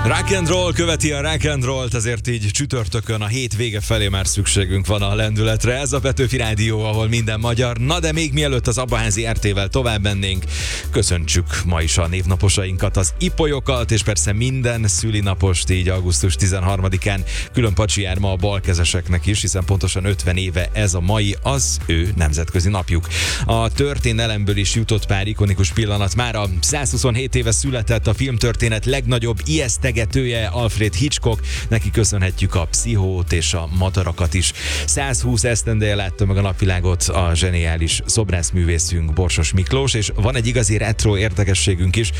Rock and roll követi a rock and rollt, ezért így csütörtökön a hét vége felé már szükségünk van a lendületre. Ez a Petőfi Rádió, ahol minden magyar. Na de még mielőtt az Abbaházi RT-vel tovább mennénk, köszöntsük ma is a névnaposainkat, az ipolyokat, és persze minden szülinapost így augusztus 13-án. Külön pacsi jár ma a balkezeseknek is, hiszen pontosan 50 éve ez a mai, az ő nemzetközi napjuk. A történelemből is jutott pár ikonikus pillanat. Már a 127 éve született a filmtörténet legnagyobb ijesztegetője, Alfred Hitchcock. Neki köszönhetjük a Pszichót és a Madarakat is. 120 esztendeje látta meg a napvilágot a zseniális szobrászművészünk, Borsos Miklós, és van egy igazi retro érdekességünk is.